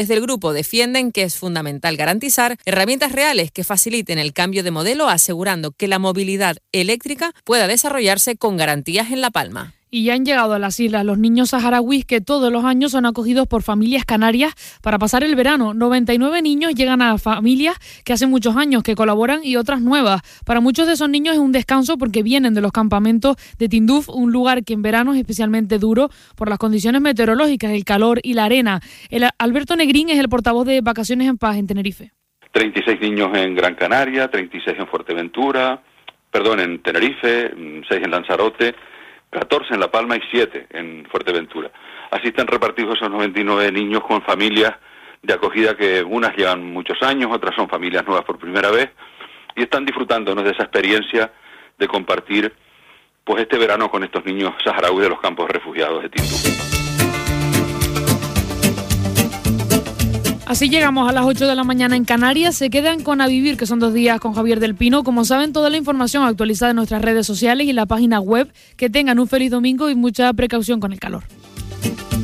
Desde el grupo defienden que es fundamental garantizar herramientas reales que faciliten el cambio de modelo, asegurando que la movilidad eléctrica pueda desarrollarse con garantías en La Palma. Y ya han llegado a las islas los niños saharauis que todos los años son acogidos por familias canarias para pasar el verano. 99 niños llegan a familias que hace muchos años que colaboran y otras nuevas. Para muchos de esos niños es un descanso porque vienen de los campamentos de Tinduf, un lugar que en verano es especialmente duro por las condiciones meteorológicas, el calor y la arena. Alberto Negrín es el portavoz de Vacaciones en Paz en Tenerife. 36 niños en Gran Canaria, 36 en Tenerife, 6 en Lanzarote, 14 en La Palma y 7 en Fuerteventura. Así están repartidos esos 99 niños con familias de acogida que unas llevan muchos años, otras son familias nuevas por primera vez y están disfrutándonos de esa experiencia de compartir pues este verano con estos niños saharauis de los campos refugiados de Tinduf. Así llegamos a las 8 de la mañana en Canarias. Se quedan con A Vivir, que son 2 días con Javier del Pino. Como saben, toda la información actualizada en nuestras redes sociales y en la página web. Que tengan un feliz domingo y mucha precaución con el calor.